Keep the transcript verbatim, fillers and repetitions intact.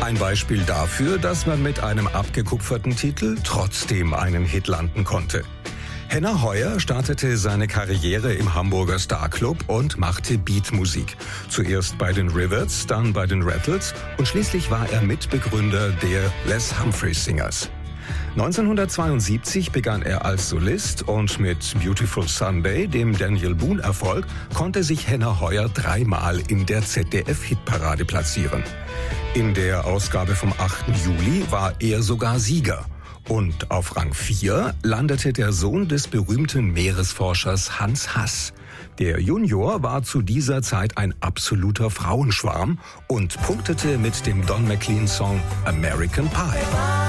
Ein Beispiel dafür, dass man mit einem abgekupferten Titel trotzdem einen Hit landen konnte. Henner Heuer startete seine Karriere im Hamburger Starclub und machte Beatmusik. Zuerst bei den Rivets, dann bei den Rattles und schließlich war er Mitbegründer der Les Humphreys Singers. neunzehnhundertzweiundsiebzig begann er als Solist und mit Beautiful Sunday, dem Daniel Boone-Erfolg, konnte sich Henner Heuer dreimal in der Z D F-Hitparade platzieren. In der Ausgabe vom achten Juli war er sogar Sieger. Und auf Rang vier landete der Sohn des berühmten Meeresforschers Hans Hass. Der Junior war zu dieser Zeit ein absoluter Frauenschwarm und punktete mit dem Don McLean-Song American Pie.